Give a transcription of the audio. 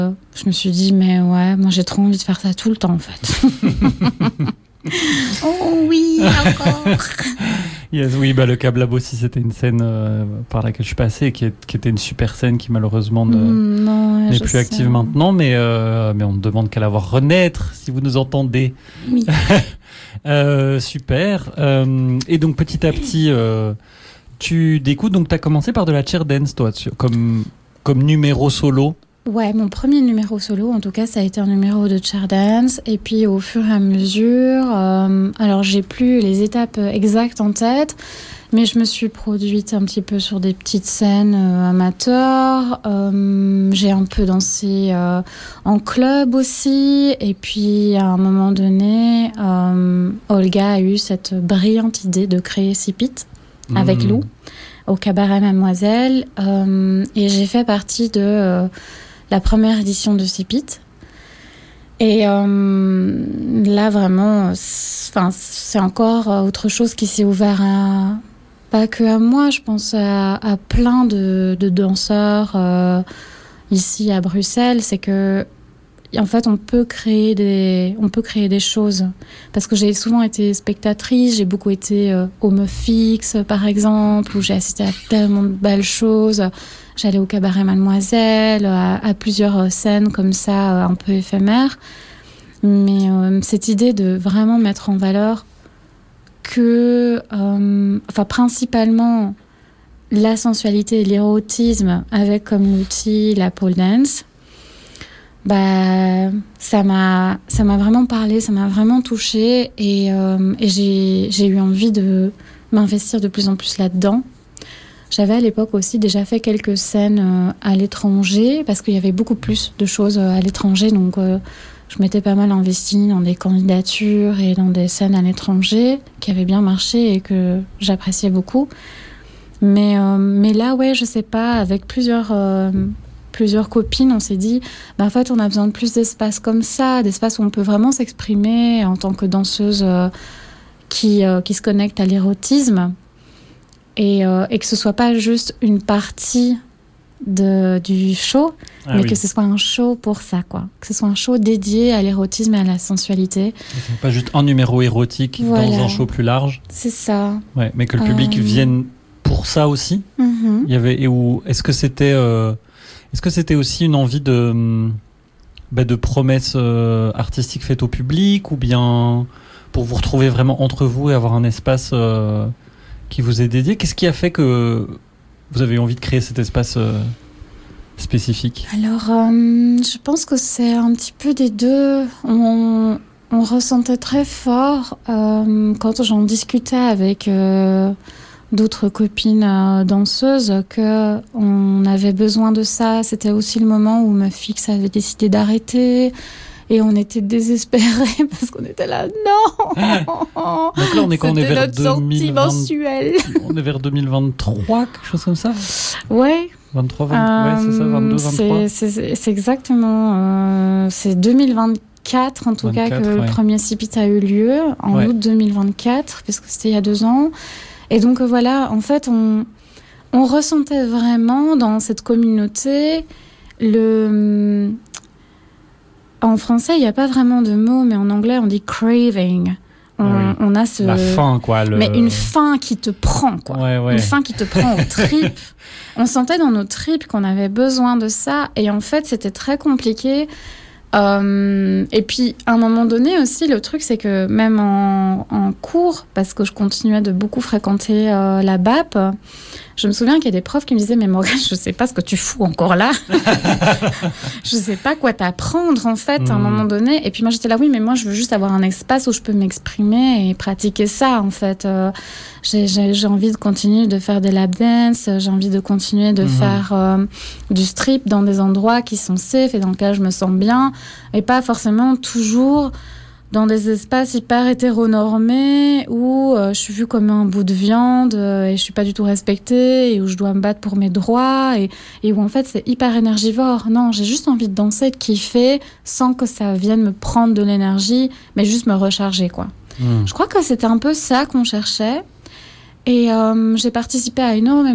Je me suis dit, mais ouais, moi j'ai trop envie de faire ça tout le temps en fait. Oh oui, encore. Yes, oui, le Cab Lab aussi, c'était une scène par laquelle je suis passé, qui était une super scène qui malheureusement n'est plus active maintenant, mais on me demande qu'à la voir renaître, si vous nous entendez. Oui. Super. Et donc petit à petit, tu découvres, donc tu as commencé par de la chair dance, toi, comme numéro solo. Ouais, mon premier numéro solo, en tout cas, ça a été un numéro de chair dance. Et puis, au fur et à mesure, alors j'ai plus les étapes exactes en tête, mais je me suis produite un petit peu sur des petites scènes amateurs. J'ai un peu dansé en club aussi. Et puis, à un moment donné, Olga a eu cette brillante idée de créer Sipit avec Lou au Cabaret Mademoiselle. Et j'ai fait partie de la première édition de Sipit. Et là, vraiment, c'est encore autre chose qui s'est ouvert pas que à moi, je pense à plein de danseurs ici à Bruxelles. C'est que, en fait, on peut créer des choses. Parce que j'ai souvent été spectatrice, j'ai beaucoup été au Meuf Fixe, par exemple, où j'ai assisté à tellement de belles choses. J'allais au Cabaret Mademoiselle, à plusieurs scènes comme ça, un peu éphémères. Mais cette idée de vraiment mettre en valeur principalement la sensualité et l'érotisme avec comme outil la pole dance, ça m'a vraiment parlé, ça m'a vraiment touchée et j'ai eu envie de m'investir de plus en plus là-dedans. J'avais à l'époque aussi déjà fait quelques scènes à l'étranger parce qu'il y avait beaucoup plus de choses à l'étranger, donc je m'étais pas mal investie dans des candidatures et dans des scènes à l'étranger qui avaient bien marché et que j'appréciais beaucoup. Mais là, ouais, je sais pas, avec plusieurs copines, on s'est dit, en fait, on a besoin de plus d'espace comme ça, d'espace où on peut vraiment s'exprimer en tant que danseuse qui se connecte à l'érotisme. Et que ce soit pas juste une partie du show, mais que ce soit un show pour ça, quoi. Que ce soit un show dédié à l'érotisme et à la sensualité. Pas juste un numéro érotique dans un show plus large. C'est ça. Ouais, mais que le public vienne pour ça aussi. Mm-hmm. Il y avait, est-ce que c'était aussi une envie de promesses artistiques faites au public, ou bien pour vous retrouver vraiment entre vous et avoir un espace qui vous est dédié? Qu'est-ce qui a fait que vous avez envie de créer cet espace spécifique? Alors, je pense que c'est un petit peu des deux. On ressentait très fort quand j'en discutais avec d'autres copines danseuses qu'on avait besoin de ça. C'était aussi le moment où Meuf Fixe avait décidé d'arrêter. Et on était désespérés parce qu'on était là, non. Donc là, on est quand on est vers notre sortie mensuelle. On est vers 2023, quelque chose comme ça. Ouais. 23, 20, ouais, c'est ça, 22, 23. C'est exactement. C'est 2024 en tout 24, cas que le premier Sipit a eu lieu en août 2024, parce que c'était il y a 2 ans. Et donc voilà, en fait, on ressentait vraiment dans cette communauté En français, il n'y a pas vraiment de mot, mais en anglais, on dit craving. On a la faim, quoi. Mais une faim qui te prend, quoi. Ouais. Une faim qui te prend aux tripes. On sentait dans nos tripes qu'on avait besoin de ça. Et en fait, c'était très compliqué. Et puis, à un moment donné aussi, le truc, c'est que même en cours, parce que je continuais de beaucoup fréquenter la BAP, je me souviens qu'il y a des profs qui me disaient « Mais Morgane, je sais pas ce que tu fous encore là. Je sais pas quoi t'apprendre, en fait, à un moment donné. » Et puis moi, j'étais là « Oui, mais moi, je veux juste avoir un espace où je peux m'exprimer et pratiquer ça, en fait. J'ai envie de continuer de faire des lap dance, j'ai envie de continuer de faire du strip dans des endroits qui sont safe et dans lesquels je me sens bien, et pas forcément toujours dans des espaces hyper hétéronormés où je suis vue comme un bout de viande et je suis pas du tout respectée, et où je dois me battre pour mes droits, et où en fait c'est hyper énergivore. Non, j'ai juste envie de danser, de kiffer, sans que ça vienne me prendre de l'énergie, mais juste me recharger, quoi. Je crois que c'était un peu ça qu'on cherchait. Et j'ai participé à énormément